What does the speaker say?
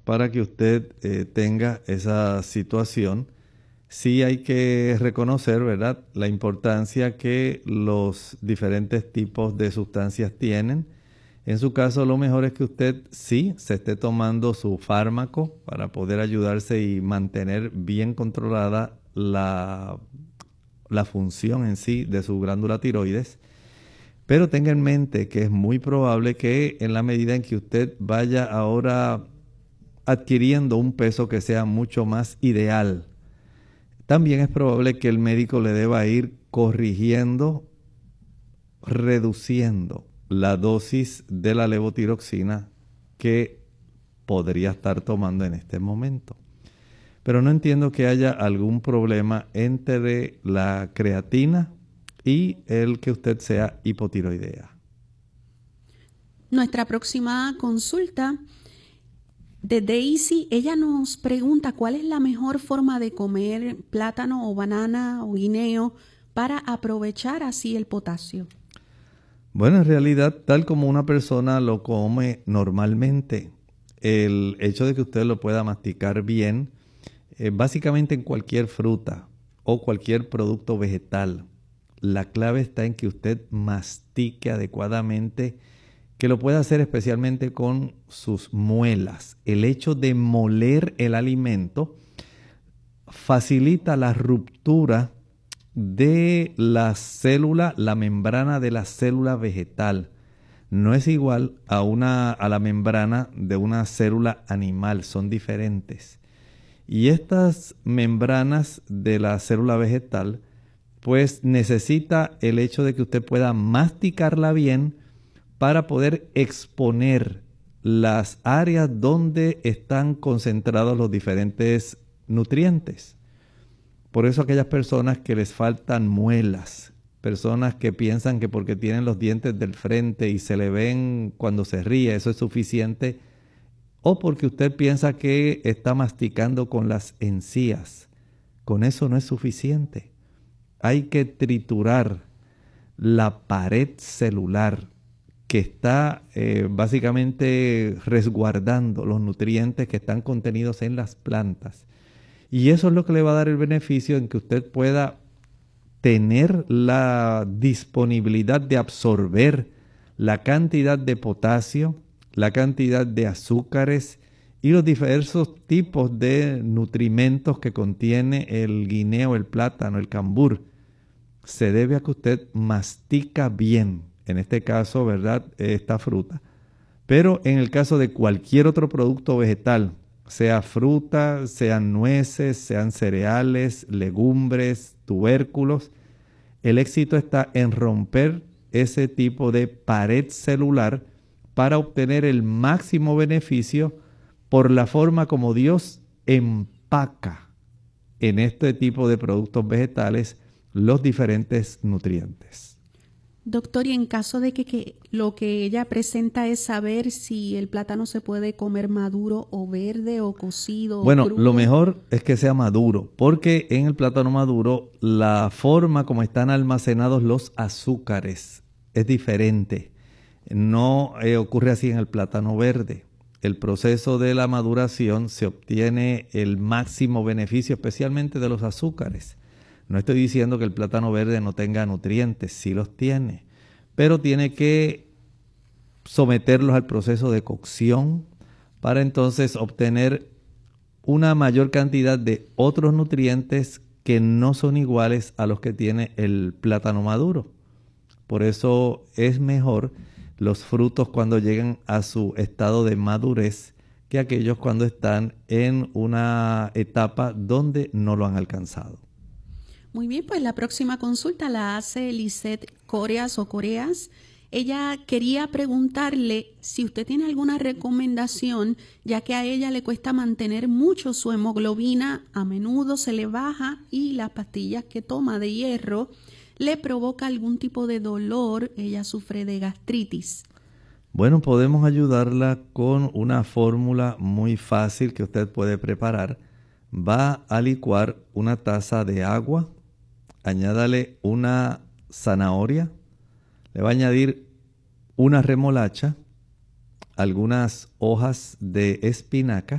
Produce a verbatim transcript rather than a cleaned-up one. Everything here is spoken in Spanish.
para que usted eh, tenga esa situación. Sí hay que reconocer, ¿verdad?, la importancia que los diferentes tipos de sustancias tienen. En su caso, lo mejor es que usted sí se esté tomando su fármaco para poder ayudarse y mantener bien controlada la, la función en sí de su glándula tiroides. Pero tenga en mente que es muy probable que en la medida en que usted vaya ahora adquiriendo un peso que sea mucho más ideal, también es probable que el médico le deba ir corrigiendo, reduciendo la dosis de la levotiroxina que podría estar tomando en este momento. Pero no entiendo que haya algún problema entre la creatina y el que usted sea hipotiroidea. Nuestra próxima consulta de Daisy, ella nos pregunta cuál es la mejor forma de comer plátano o banana o guineo para aprovechar así el potasio. Bueno, en realidad, tal como una persona lo come normalmente, el hecho de que usted lo pueda masticar bien, eh, básicamente en cualquier fruta o cualquier producto vegetal, la clave está en que usted mastique adecuadamente, que lo pueda hacer especialmente con sus muelas. El hecho de moler el alimento facilita la ruptura de la célula, la membrana de la célula vegetal. No es igual a, una, a la membrana de una célula animal, son diferentes. Y estas membranas de la célula vegetal, pues necesita el hecho de que usted pueda masticarla bien para poder exponer las áreas donde están concentrados los diferentes nutrientes. Por eso aquellas personas que les faltan muelas, personas que piensan que porque tienen los dientes del frente y se le ven cuando se ríe, eso es suficiente, o porque usted piensa que está masticando con las encías, con eso no es suficiente. Hay que triturar la pared celular que está eh, básicamente resguardando los nutrientes que están contenidos en las plantas. Y eso es lo que le va a dar el beneficio en que usted pueda tener la disponibilidad de absorber la cantidad de potasio, la cantidad de azúcares y los diversos tipos de nutrimentos que contiene el guineo, el plátano, el cambur. Se debe a que usted mastica bien, en este caso, ¿verdad?, esta fruta. Pero en el caso de cualquier otro producto vegetal, sea fruta, sean nueces, sean cereales, legumbres, tubérculos, el éxito está en romper ese tipo de pared celular para obtener el máximo beneficio por la forma como Dios empaca en este tipo de productos vegetales los diferentes nutrientes. Doctor, y en caso de que, que lo que ella presenta es saber si el plátano se puede comer maduro o verde o cocido bueno, o crudo. Lo mejor es que sea maduro, porque en el plátano maduro la forma como están almacenados los azúcares es diferente. No eh, ocurre así en el plátano verde. El proceso de la maduración se obtiene el máximo beneficio, especialmente de los azúcares. No estoy diciendo que el plátano verde no tenga nutrientes, sí los tiene, pero tiene que someterlos al proceso de cocción para entonces obtener una mayor cantidad de otros nutrientes que no son iguales a los que tiene el plátano maduro. Por eso es mejor los frutos cuando llegan a su estado de madurez que aquellos cuando están en una etapa donde no lo han alcanzado. Muy bien, pues la próxima consulta la hace Lisette Coreas o Coreas. Ella quería preguntarle si usted tiene alguna recomendación, ya que a ella le cuesta mantener mucho su hemoglobina, a menudo se le baja y las pastillas que toma de hierro le provoca algún tipo de dolor, ella sufre de gastritis. Bueno, podemos ayudarla con una fórmula muy fácil que usted puede preparar. Va a licuar una taza de agua, añádale una zanahoria, le va a añadir una remolacha, algunas hojas de espinaca